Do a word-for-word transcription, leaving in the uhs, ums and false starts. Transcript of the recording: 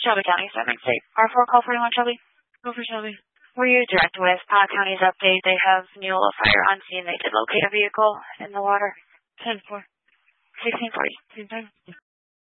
Shelby County, seven state. R four, call forty-one, Shelby. Go for Shelby. Were you direct with Pollock County's update? They have Neola Fire on scene. They did locate a vehicle in the water. ten four. sixteen forty. Same time.